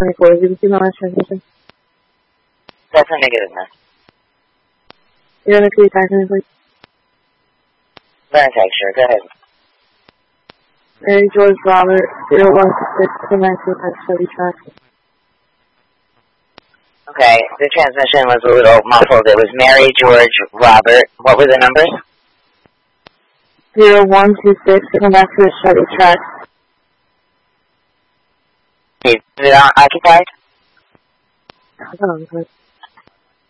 24. Did you see my last transmission? That's a negative, man. You're in the key taxi, please. Veritex, sure. Go ahead. Mary George Robert, 0126, connect with that Chevy truck. Okay, the transmission was a little muffled. It was Mary George Robert. What were the numbers? 0126, connect with the Chevy truck. Is it occupied? Hold on, please.